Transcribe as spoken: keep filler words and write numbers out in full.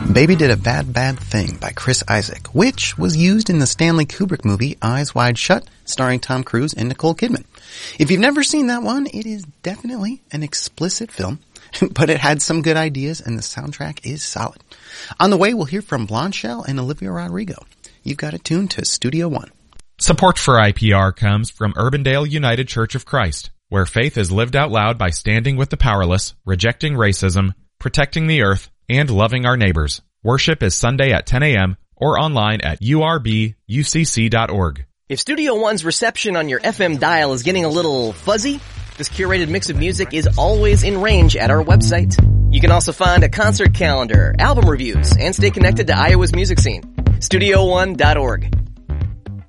Baby Did a Bad Bad Thing by Chris Isaak, which was used in the Stanley Kubrick movie Eyes Wide Shut, starring Tom Cruise and Nicole Kidman. If you've never seen that one, it is definitely an explicit film, but it had some good ideas and the soundtrack is solid. On the way, we'll hear from Blonde Shell and Olivia Rodrigo. You've got it tuned to Studio One. Support for I P R comes from Urbandale United Church of Christ, where faith is lived out loud by standing with the powerless, rejecting racism, protecting the earth, and loving our neighbors. Worship is Sunday at ten a.m. or online at u r b u c c dot org. If Studio One's reception on your F M dial is getting a little fuzzy, this curated mix of music is always in range at our website. You can also find a concert calendar, album reviews, and stay connected to Iowa's music scene. studio one dot org.